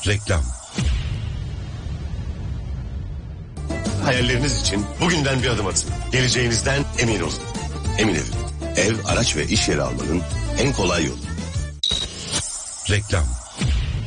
Reklam. Hayalleriniz için bugünden bir adım atın. Geleceğinizden emin olun. Emin Ev, ev, araç ve iş yeri almanın en kolay yolu. Reklam.